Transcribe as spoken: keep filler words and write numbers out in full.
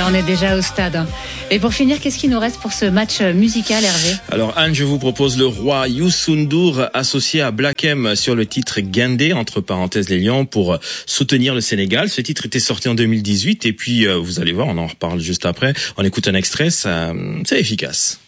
Voilà, on est déjà au stade. Et pour finir, qu'est-ce qu'il nous reste pour ce match musical, Hervé? Alors Anne, je vous propose le roi Youssou N'Dour associé à Black M sur le titre Gendé, entre parenthèses les Lions, pour soutenir le Sénégal. Ce titre était sorti en deux mille dix-huit et puis euh, vous allez voir, on en reparle juste après. On écoute un extrait, ça, c'est efficace.